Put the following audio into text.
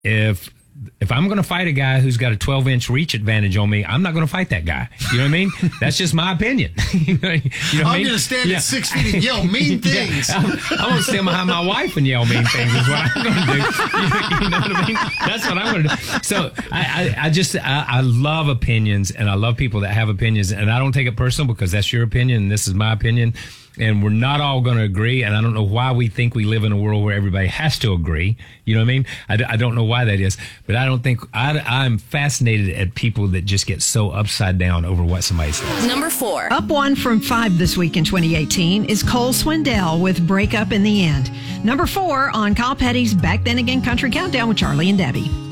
if I'm going to fight a guy who's got a 12-inch reach advantage on me, I'm not going to fight that guy. You know what I mean? That's just my opinion. you know what I'm going to stand at 6 feet and yell mean things. Yeah, I'm going to stand behind my wife and yell mean things is what I'm going to do. You know what I mean? That's what I'm going to do. So I love opinions, and I love people that have opinions, and I don't take it personal because that's your opinion and this is my opinion. And we're not all going to agree, and I don't know why we think we live in a world where everybody has to agree. You know what I mean? I don't know why that is, but I don't think I'm fascinated at people that just get so upside down over what somebody says. Number 4. Up 1 from 5 this week in 2018 is Cole Swindell with Break Up in the End. Number 4 on Kyle Petty's Back Then Again Country Countdown with Charlie and Debbie.